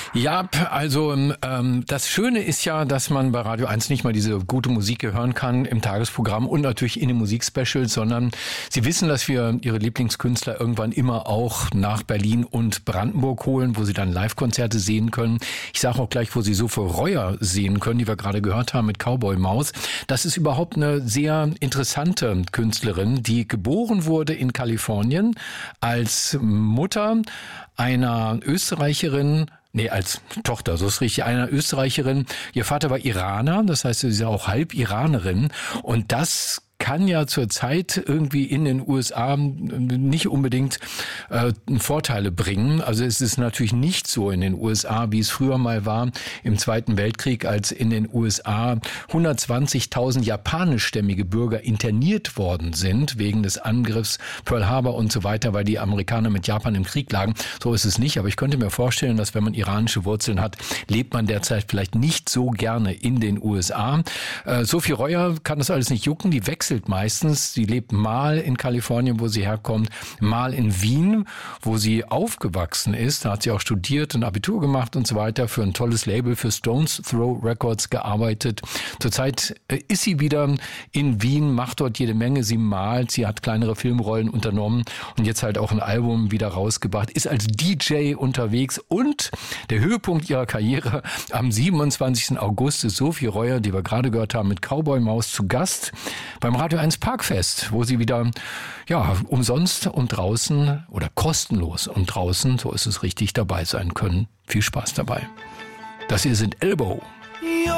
Ja, also das Schöne ist ja, dass man bei Radio 1 nicht mal diese gute Musik hören kann im Tagesprogramm und natürlich in den Musikspecials, sondern Sie wissen, dass wir Ihre Lieblingskünstler irgendwann immer auch nach Berlin und Brandenburg holen, wo Sie dann Live-Konzerte sehen können. Ich sage auch gleich, wo Sie Sophie Reuer sehen können, die wir gerade gehört haben mit Cowboy Maus. Das ist überhaupt eine sehr interessante Künstlerin, die geboren wurde in Kalifornien als Mutter einer Österreicherin, als Tochter, so ist richtig, einer Österreicherin. Ihr Vater war Iraner, das heißt, sie ist ja auch halb Iranerin. Und das kann ja zurzeit irgendwie in den USA nicht unbedingt Vorteile bringen. Also es ist natürlich nicht so in den USA, wie es früher mal war im Zweiten Weltkrieg, als in den USA 120.000 japanischstämmige Bürger interniert worden sind wegen des Angriffs Pearl Harbor und so weiter, weil die Amerikaner mit Japan im Krieg lagen. So ist es nicht, aber ich könnte mir vorstellen, dass wenn man iranische Wurzeln hat, lebt man derzeit vielleicht nicht so gerne in den USA. Sophie Reuer kann das alles nicht jucken, die wechselt meistens. Sie lebt mal in Kalifornien, wo sie herkommt, mal in Wien, wo sie aufgewachsen ist. Da hat sie auch studiert, ein Abitur gemacht und so weiter, für ein tolles Label, für Stones Throw Records gearbeitet. Zurzeit ist sie wieder in Wien, macht dort jede Menge. Sie malt, sie hat kleinere Filmrollen unternommen und jetzt halt auch ein Album wieder rausgebracht, ist als DJ unterwegs und der Höhepunkt ihrer Karriere am 27. August ist Sophie Reuer, die wir gerade gehört haben, mit Cowboy Maus zu Gast beim Radio 1 Parkfest, wo sie wieder umsonst und draußen oder kostenlos und draußen, so ist es richtig, dabei sein können. Viel Spaß dabei. Das hier sind Elbow.